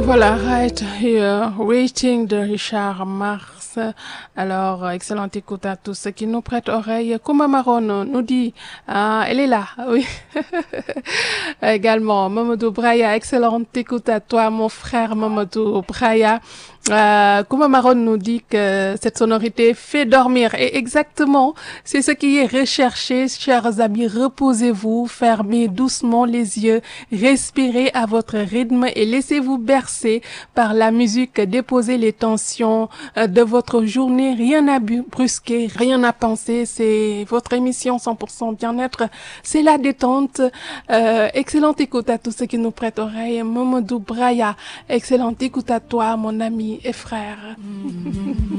Voilà, Right Here, Waiting de Richard Mars. Alors, excellente écoute à tous ceux qui nous prêtent oreille. Kouma Maron nous dit, elle est là, oui. Également, Mamadou Braya, excellente écoute à toi, mon frère Mamadou Braya. Kouma Maron nous dit que cette sonorité fait dormir. Et exactement, c'est ce qui est recherché, chers amis. Reposez-vous, fermez doucement les yeux, respirez à votre rythme et laissez-vous bercer par la musique. Déposez les tensions de votre journée. Rien à brusquer, rien à penser. C'est votre émission 100% bien-être. C'est la détente. Excellente écoute à tous ceux qui nous prêtent oreille. Mamadou Braya, excellente écoute à toi, mon ami et frère.